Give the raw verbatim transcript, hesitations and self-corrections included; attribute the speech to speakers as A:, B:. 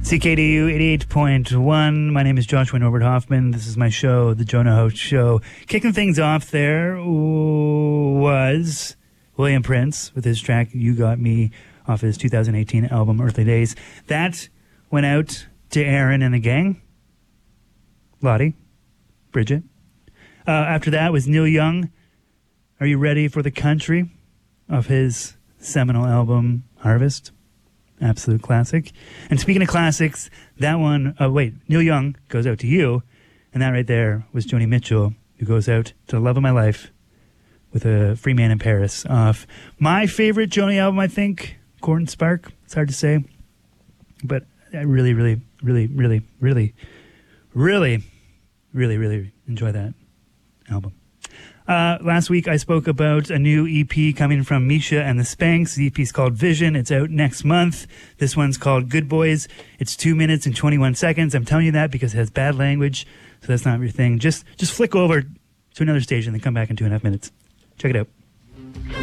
A: C K D U eighty-eight point one. My name is Joshua Norbert Hoffman. This is my show, The Jonah Host Show. Kicking things off there was William Prince with his track You Got Me off his two thousand eighteen album Earthly Days. That went out to Aaron and the gang. Lottie. Bridget. Uh, after that was Neil Young. Are You Ready for the Country? Off his seminal album Harvest. Absolute classic. And speaking of classics, that one, oh wait, Neil Young goes out to you. And that right there was Joni Mitchell, who goes out to The Love of My Life with a Free Man in Paris off my favorite Joni album, I think, Court and Spark. It's hard to say. But I really, really, really, really, really, really, really, really enjoy that album. Uh, last week I spoke about a new E P coming from Misha and the Spanks. The E P is called Vision. It's out next month. This one's called Good Boys. It's two minutes and twenty-one seconds. I'm telling you that because it has bad language, so that's not your thing. Just just flick over to another station and then come back in two and a half minutes. Check it out.